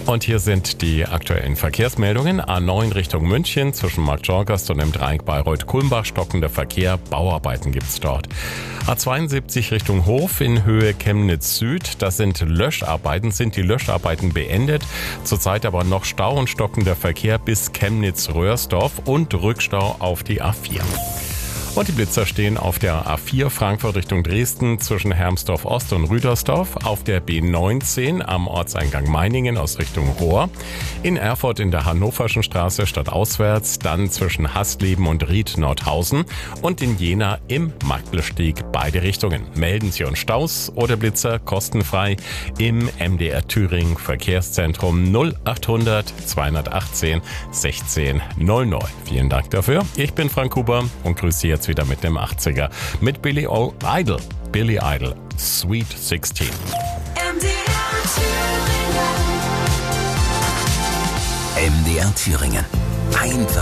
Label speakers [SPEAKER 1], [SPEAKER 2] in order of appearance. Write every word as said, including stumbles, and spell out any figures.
[SPEAKER 1] Und hier sind die aktuellen Verkehrsmeldungen. A neun Richtung München zwischen Markt Jorgast und dem Dreieck Bayreuth-Kulmbach stockender Verkehr. Bauarbeiten gibt's dort. A zweiundsiebzig Richtung Hof in Höhe Chemnitz Süd. Das sind Löscharbeiten, sind die Löscharbeiten beendet. Zurzeit aber noch Stau und stockender Verkehr bis Chemnitz-Röhrsdorf und Rückstau auf die A vier. Und die Blitzer stehen auf der A vier Frankfurt Richtung Dresden zwischen Hermsdorf Ost und Rüdersdorf, auf der B neunzehn am Ortseingang Meiningen aus Richtung Rohr, in Erfurt in der Hannoverschen Straße stadtauswärts, dann zwischen Hassleben und Ried-Nordhausen und in Jena im Magdelsteg beide Richtungen. Melden Sie uns Staus oder Blitzer kostenfrei im M D R Thüringen Verkehrszentrum null achthundert zweihundertachtzehn sechzehn null neun. Vielen Dank dafür. Ich bin Frank Huber und grüße Sie jetzt wieder mit dem achtziger mit Billy Idol. Billy Idol, Sweet sixteen.
[SPEAKER 2] M D R Thüringen.
[SPEAKER 3] M D R Thüringen. Einfach